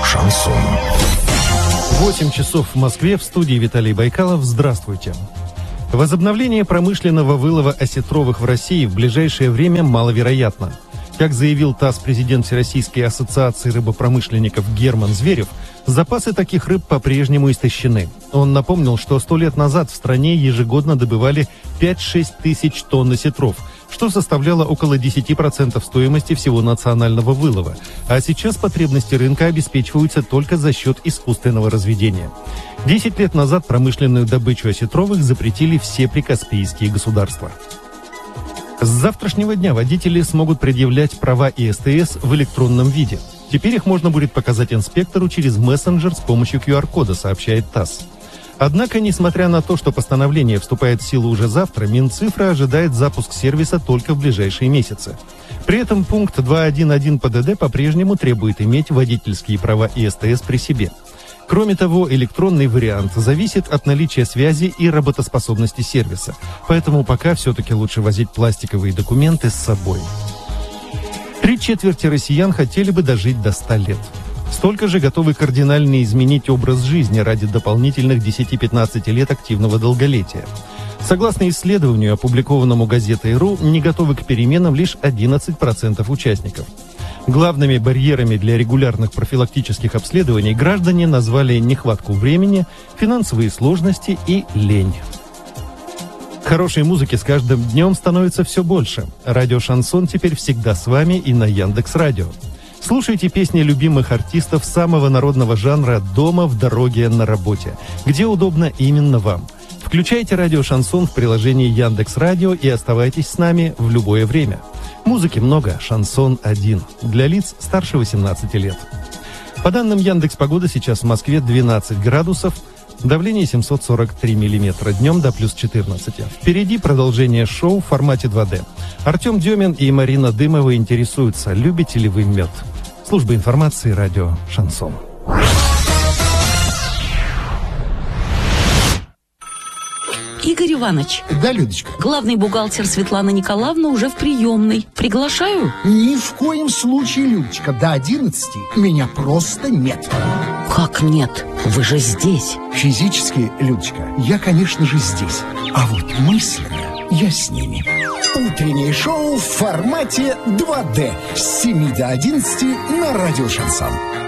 Шансон. 8 часов в Москве, в студии Виталий Байкалов. Здравствуйте. Возобновление промышленного вылова осетровых в России в ближайшее время маловероятно. Как заявил ТАСС президент Всероссийской ассоциации рыбопромышленников Герман Зверев, запасы таких рыб по-прежнему истощены. Он напомнил, что 100 лет назад в стране ежегодно добывали 5-6 тысяч тонн осетров, что составляло около 10% стоимости всего национального вылова. А сейчас потребности рынка обеспечиваются только за счет искусственного разведения. 10 лет назад промышленную добычу осетровых запретили все прикаспийские государства. С завтрашнего дня водители смогут предъявлять права ИСТС в электронном виде. Теперь их можно будет показать инспектору через мессенджер с помощью QR-кода, сообщает ТАСС. Однако, несмотря на то, что постановление вступает в силу уже завтра, Минцифра ожидает запуск сервиса только в ближайшие месяцы. При этом пункт 2.1.1 ПДД по-прежнему требует иметь водительские права ИСТС при себе. Кроме того, электронный вариант зависит от наличия связи и работоспособности сервиса. Поэтому пока все-таки лучше возить пластиковые документы с собой. 3/4 россиян хотели бы дожить до 100 лет. Столько же готовы кардинально изменить образ жизни ради дополнительных 10-15 лет активного долголетия. Согласно исследованию, опубликованному газетой.ру, не готовы к переменам лишь 11% участников. Главными барьерами для регулярных профилактических обследований граждане назвали нехватку времени, финансовые сложности и лень. Хорошей музыки с каждым днем становится все больше. Радио «Шансон» теперь всегда с вами и на Яндекс.Радио. Слушайте песни любимых артистов самого народного жанра дома, в дороге, на работе, где удобно именно вам. Включайте радио «Шансон» в приложении Яндекс.Радио и оставайтесь с нами в любое время. Музыки много, шансон один. Для лиц старше 18 лет. По данным Яндекс.Погоды, сейчас в Москве 12 градусов, давление 743 миллиметра, днем до плюс 14. Впереди продолжение шоу в формате 2D. Артем Демин и Марина Дымова интересуются, любите ли вы мед. Служба информации, радио «Шансон». Игорь Иванович. Да, Людочка. Главный бухгалтер Светлана Николаевна уже в приемной. Приглашаю? Ни в коем случае, Людочка. До 11 меня просто нет. Как нет? Вы же здесь. Физически, Людочка, я, конечно же, здесь. А вот мысленно я с ними. Утреннее шоу в формате 2D с 7 до 11 на радио «Шансон».